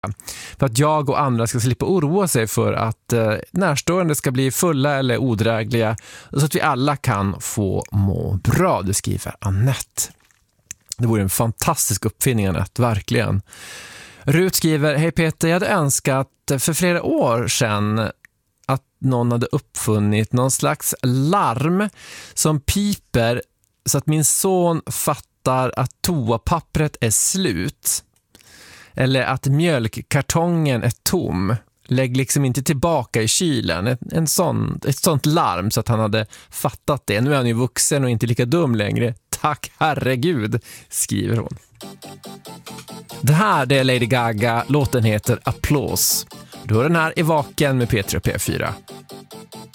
För att jag och andra ska slippa oroa sig för att närstående ska bli fulla eller odrägliga, så att vi alla kan få må bra, det skriver Annette. Det vore en fantastisk uppfinning, Annette, verkligen. Rut skriver: hej Peter, jag hade önskat för flera år sedan att någon hade uppfunnit någon slags larm som piper så att min son fattar att toapappret är slut. Eller att mjölkkartongen är tom. Lägg liksom inte tillbaka i kylen. Ett sånt larm så att han hade fattat det. Nu är han ju vuxen och inte lika dum längre. Tack herregud, skriver hon. Det här är Lady Gaga. Låten heter Applause. Du hör den här i Vaken med P3 och P4.